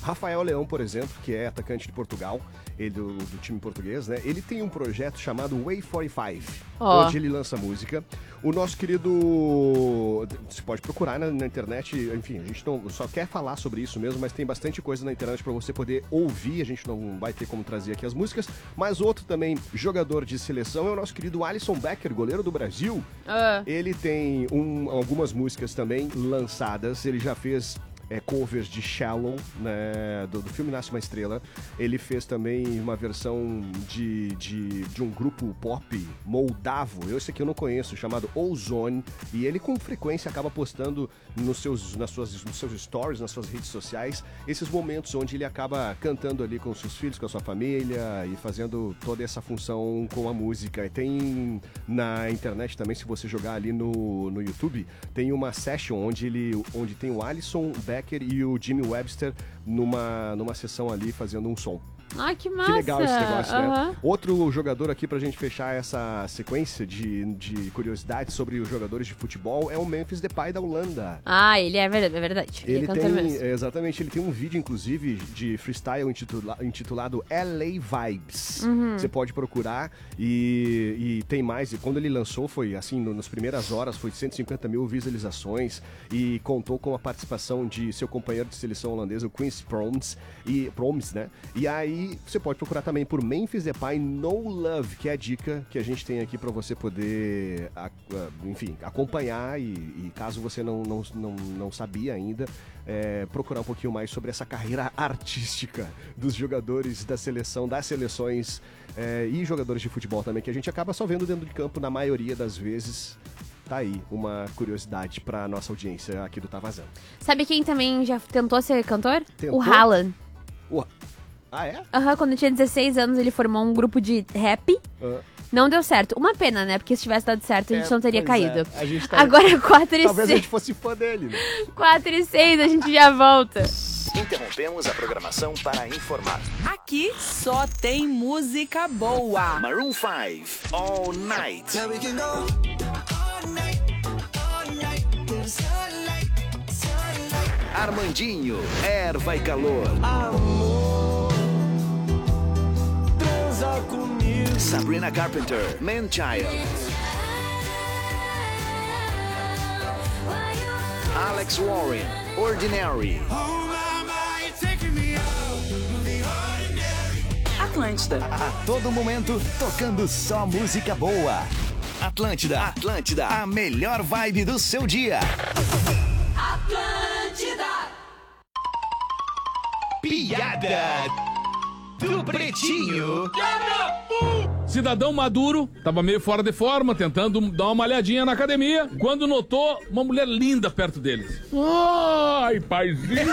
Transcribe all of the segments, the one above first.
Rafael Leão, por exemplo, que é atacante de Portugal, ele do time português, né? Ele tem um projeto chamado Way 45, onde ele lança música. O nosso querido... Você pode procurar na internet, enfim, a gente não só quer falar sobre isso mesmo, mas tem bastante coisa na internet para você poder ouvir, a gente não vai ter como trazer aqui as músicas, mas outro também, jogador de seleção, é o nosso querido Alisson Becker, goleiro do Brasil. Ele tem algumas músicas também lançadas, ele já fez... covers de Shallow, né, do filme Nasce uma Estrela. Ele fez também uma versão de um grupo pop moldavo, esse aqui eu não conheço, chamado Ozone, e ele com frequência acaba postando nos seus stories, nas suas redes sociais, esses momentos onde ele acaba cantando ali com os seus filhos, com a sua família e fazendo toda essa função com a música. E tem na internet também, se você jogar ali no YouTube, tem uma session onde tem o Alisson Becker e o Jimmy Webster numa sessão ali fazendo um som. Ai, que massa! Que legal esse negócio, né? Outro jogador aqui pra gente fechar essa sequência de curiosidades sobre os jogadores de futebol é o Memphis Depay da Holanda. Ah, ele é verdade. Ele tem, exatamente, ele tem um vídeo, inclusive, de freestyle intitulado LA Vibes. Você pode procurar e tem mais. E quando ele lançou, foi assim, nas primeiras horas, foi 150 mil visualizações e contou com a participação de seu companheiro de seleção holandesa, o Quincy Promes, né? E aí você pode procurar também por Memphis Depay No Love, que é a dica que a gente tem aqui para você poder, enfim, acompanhar e caso você não sabia ainda, procurar um pouquinho mais sobre essa carreira artística dos jogadores da seleção, das seleções e jogadores de futebol também, que a gente acaba só vendo dentro de campo na maioria das vezes. Tá aí uma curiosidade pra nossa audiência aqui do Tá Vazando. Sabe quem também já tentou ser cantor? Tentou? O Haaland. Ah, é? Quando tinha 16 anos, ele formou um grupo de rap. Não deu certo. Uma pena, né? Porque se tivesse dado certo, a gente não teria caído. A gente tá... Agora 4 e 6. Talvez a gente fosse fã dele, né? 4 e 6, a gente já volta. Interrompemos a programação para informar. Aqui só tem música boa. Maroon 5, All Night. Armandinho, Erva e Calor. Amor, transa comigo. Sabrina Carpenter, Man Child. Alex Warren, Ordinary. Atlântida. A todo momento, tocando só música boa. Atlântida, a melhor vibe do seu dia. Atlântida. Piada do Pretinho. Cidadão Maduro tava meio fora de forma, tentando dar uma malhadinha na academia, quando notou uma mulher linda perto deles. Ai, paizinho!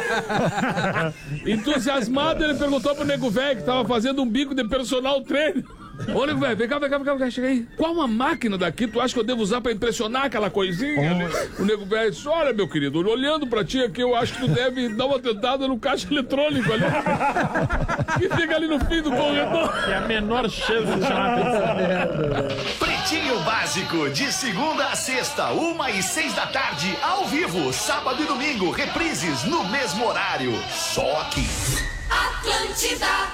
Entusiasmado, ele perguntou pro nego velho que tava fazendo um bico de personal trainer. Ô, nego velho, vem cá, chega aí. Qual uma máquina daqui tu acha que eu devo usar pra impressionar aquela coisinha? O nego velho disse, olha, meu querido, olhando pra ti aqui, eu acho que tu deve dar uma tentada no caixa eletrônico ali. Que fica ali no fim do corredor. É a menor chance de chamar atenção merda. Pretinho Básico, de segunda a sexta, 1h06 da tarde, ao vivo, sábado e domingo, reprises no mesmo horário. Só aqui. Atlântida.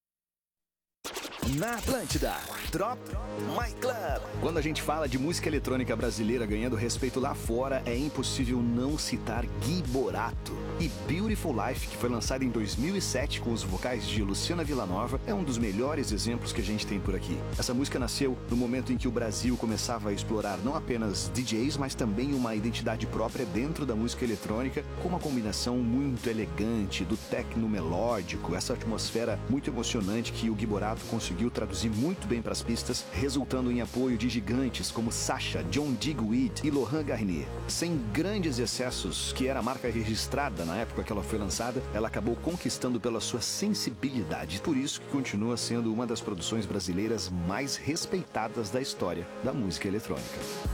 Na Atlântida, Drop My Club. Quando a gente fala de música eletrônica brasileira ganhando respeito lá fora, é impossível não citar Gui Borato. E Beautiful Life, que foi lançado em 2007 com os vocais de Luciana Villanova, é um dos melhores exemplos que a gente tem por aqui. Essa música nasceu no momento em que o Brasil começava a explorar não apenas DJs, mas também uma identidade própria dentro da música eletrônica, com uma combinação muito elegante do techno melódico, essa atmosfera muito emocionante que o Gui Borato conseguiu traduzir muito bem para as pistas, resultando em apoio de gigantes como Sasha, John Digweed e Laurent Garnier. Sem grandes excessos, que era a marca registrada na época que ela foi lançada, ela acabou conquistando pela sua sensibilidade. Por isso que continua sendo uma das produções brasileiras mais respeitadas da história da música eletrônica.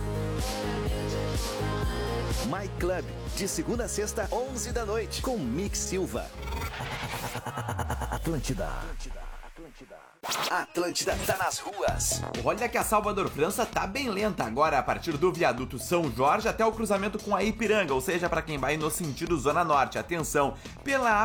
My Club, de segunda a sexta, 11 da noite, com Mick Silva. Atlântida. Atlântida tá nas ruas. Olha que a Salvador França tá bem lenta agora, a partir do viaduto São Jorge até o cruzamento com a Ipiranga, ou seja, para quem vai no sentido Zona Norte. Atenção, pela